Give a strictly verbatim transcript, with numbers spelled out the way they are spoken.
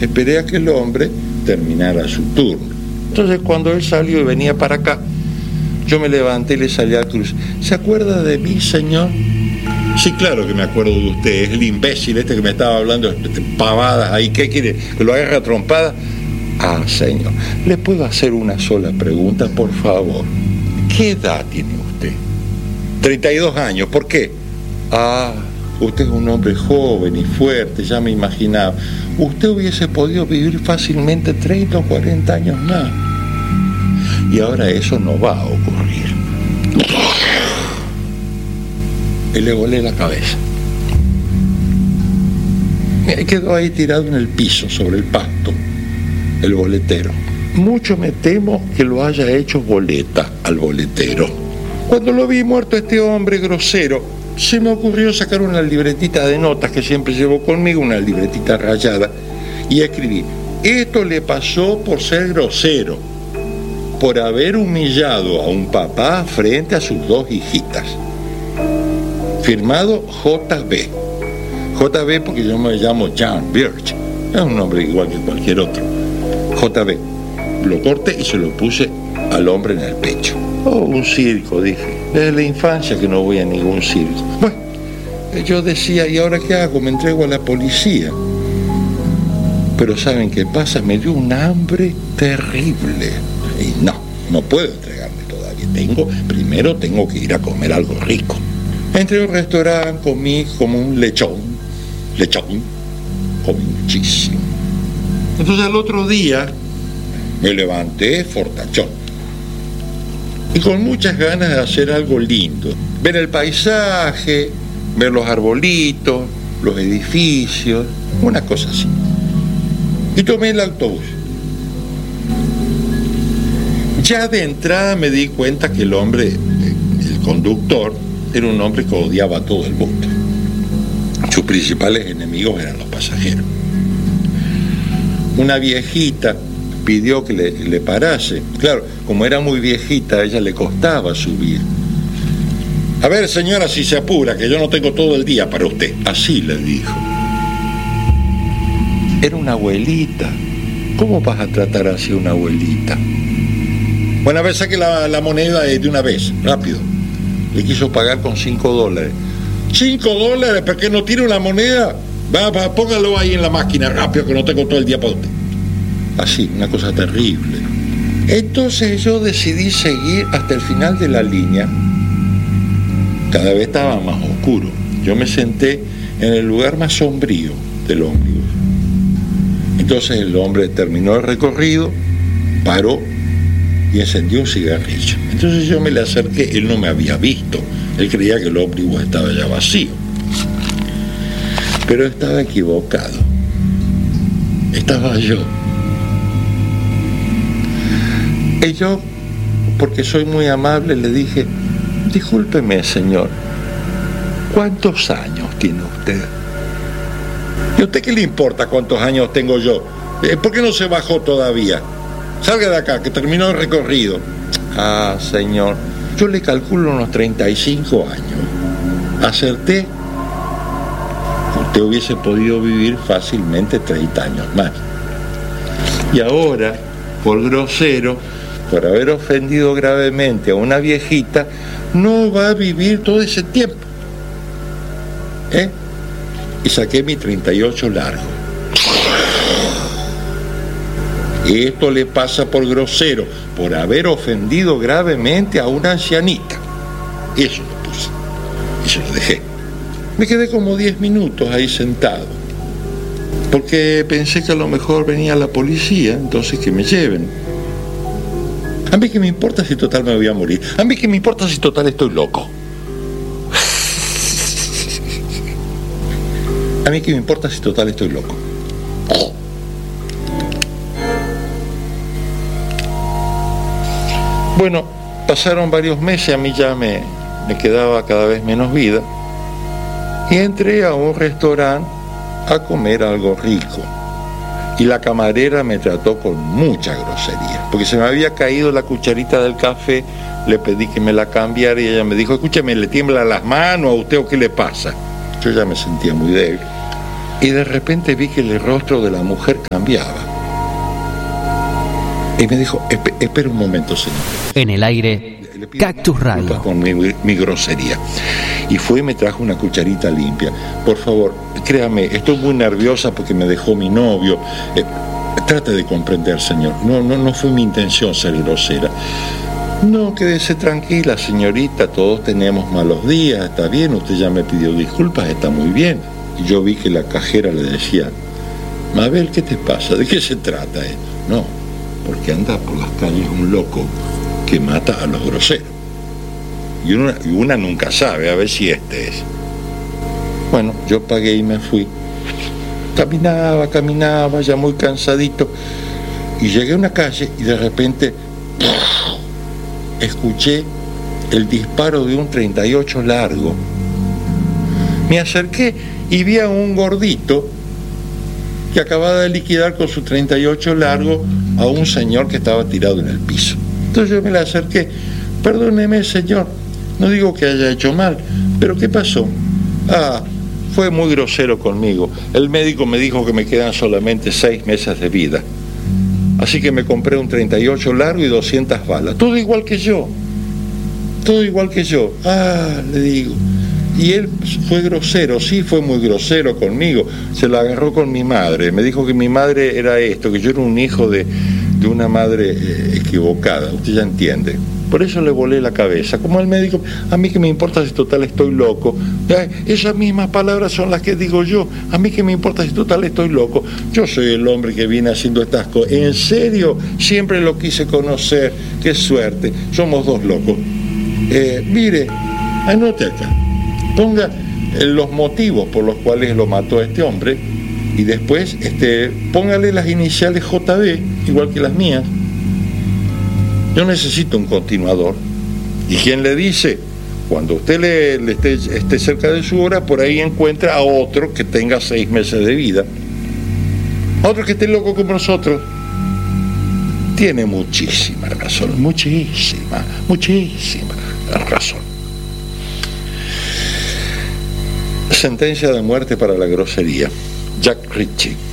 esperé a que el hombre terminara su turno. Entonces cuando él salió y venía para acá, yo me levanté y le salí al cruce. ¿Se acuerda de mí, señor? Sí, claro que me acuerdo de usted. Es el imbécil este que me estaba hablando de pavadas ahí. ¿Qué quiere? ¿Que lo agarre a trompada? Ah, señor, ¿le puedo hacer una sola pregunta, por favor? ¿Qué edad tiene usted? treinta y dos años. ¿Por qué? Ah, usted es un hombre joven y fuerte, ya me imaginaba. Usted hubiese podido vivir fácilmente treinta o cuarenta años más. Y ahora eso no va a ocurrir. Y le volé la cabeza. Me quedó ahí tirado en el piso, sobre el pasto, el boletero. Mucho me temo que lo haya hecho boleta al boletero. Cuando lo vi muerto este hombre grosero, se me ocurrió sacar una libretita de notas que siempre llevo conmigo, una libretita rayada, y escribí: esto le pasó por ser grosero, por haber humillado a un papá frente a sus dos hijitas. Firmado J B. J B porque yo me llamo John Birch. Es un nombre igual que cualquier otro. J B. Lo corté y se lo puse al hombre en el pecho. Oh, un circo, dije. Desde la infancia que no voy a ningún circo. Bueno, yo decía, ¿y ahora qué hago? Me entrego a la policía. Pero ¿saben qué pasa? Me dio un hambre terrible. Y no, no puedo entregarme todavía. Tengo, primero tengo que ir a comer algo rico. Entré a un restaurante, comí como un lechón. Lechón. Comí muchísimo. Entonces al otro día me levanté fortachón. Y con muchas ganas de hacer algo lindo. Ver el paisaje, ver los arbolitos, los edificios, una cosa así. Y tomé el autobús. Ya de entrada me di cuenta que el hombre, el conductor, era un hombre que odiaba a todo el mundo. Sus principales enemigos eran los pasajeros. Una viejita pidió que le, le parase. Claro, como era muy viejita, a ella le costaba subir. A ver, señora, si se apura, que yo no tengo todo el día para usted. Así le dijo. Era una abuelita. ¿Cómo vas a tratar así a una abuelita? Bueno, a ver, saque la, la moneda de una vez, rápido. Le quiso pagar con cinco dólares. ¿Cinco dólares? ¿Por qué no tiene una moneda? Va, va, póngalo ahí en la máquina, rápido, que no tengo todo el día para usted. Así, una cosa terrible. Entonces yo decidí seguir hasta el final de la línea. Cada vez estaba más oscuro. Yo me senté en el lugar más sombrío del ómnibus. Entonces el hombre terminó el recorrido, paró y encendió un cigarrillo. Entonces yo me le acerqué, él no me había visto, él creía que el ómnibus estaba ya vacío. Pero estaba equivocado. Estaba yo. Y yo, porque soy muy amable, le dije: discúlpeme, señor, ¿cuántos años tiene usted? ¿Y a usted qué le importa cuántos años tengo yo? ¿Por qué no se bajó todavía? Salga de acá, que terminó el recorrido. Ah, señor, yo le calculo unos treinta y cinco años. Acerté. Usted hubiese podido vivir fácilmente treinta años más. Y ahora, por grosero, por haber ofendido gravemente a una viejita, no va a vivir todo ese tiempo. ¿Eh? Y saqué mi treinta y ocho largo. Esto le pasa por grosero, por haber ofendido gravemente a una ancianita. Eso lo puse. Y se lo dejé. Me quedé como diez minutos ahí sentado, porque pensé que a lo mejor venía la policía, entonces que me lleven. A mí qué me importa si total me voy a morir. A mí qué me importa si total estoy loco. A mí qué me importa si total estoy loco. Bueno, pasaron varios meses, a mí ya me, me quedaba cada vez menos vida. Y entré a un restaurante a comer algo rico. Y la camarera me trató con mucha grosería, porque se me había caído la cucharita del café. Le pedí que me la cambiara y ella me dijo: escúchame, ¿le tiemblan las manos a usted o qué le pasa? Yo ya me sentía muy débil. y de repente vi que el rostro de la mujer cambiaba. Y me dijo, espera un momento, señor. En el aire, Cactus Radio. Con mi, mi grosería. Y fue y me trajo una cucharita limpia. Por favor, créame, estoy muy nerviosa porque me dejó mi novio. Eh, trate de comprender, señor. No, no, no fue mi intención ser grosera. No, quédese tranquila, señorita. Todos tenemos malos días. Está bien, usted ya me pidió disculpas, está muy bien. Y yo vi que la cajera le decía, Mabel, ¿qué te pasa? ¿De qué se trata esto? No, porque anda por las calles un loco que mata a los groseros. Y una, y una nunca sabe, a ver si este es. Bueno, yo pagué y me fui. Caminaba, caminaba, ya muy cansadito. Y llegué a una calle y de repente escuché el disparo de un treinta y ocho largo. Me acerqué y vi a un gordito que acababa de liquidar con su treinta y ocho largo a un señor que estaba tirado en el piso. Entonces yo me le acerqué. Perdóneme, señor, no digo que haya hecho mal, pero ¿qué pasó? Ah, fue muy grosero conmigo. El médico me dijo que me quedan solamente seis meses de vida. Así que me compré un treinta y ocho largo y doscientas balas. Todo igual que yo. Todo igual que yo. Ah, le digo. Y él fue grosero, sí fue muy grosero conmigo. Se la agarró con mi madre. Me dijo que mi madre era esto, que yo era un hijo de, de una madre eh, equivocada. Usted ya entiende. Por eso le volé la cabeza. Como el médico, a mí que me importa si total estoy loco. Esas mismas palabras son las que digo yo. A mí que me importa si total estoy loco. Yo soy el hombre que viene haciendo estas cosas. En serio, siempre lo quise conocer. Qué suerte. Somos dos locos. Eh, mire, anote acá. Ponga los motivos por los cuales lo mató este hombre y después este, póngale las iniciales J B, igual que las mías. Yo necesito un continuador. ¿Y quién le dice? Cuando usted le, le esté, esté cerca de su hora, por ahí encuentra a otro que tenga seis meses de vida. Otro que esté loco como nosotros. Tiene muchísima razón, muchísima, muchísima razón. Sentencia de muerte para la grosería. Jack Ritchie.